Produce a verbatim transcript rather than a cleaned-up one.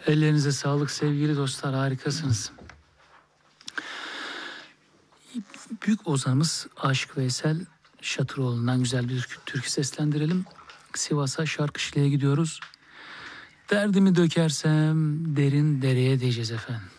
Ellerinize sağlık sevgili dostlar, harikasınız. Büyük ozanımız Aşık Veysel Şatıroğlu'ndan güzel bir türkü seslendirelim. Sivas'a Şarkışlı'ya gidiyoruz. Derdimi dökersem derin dereye diyeceğiz efendim.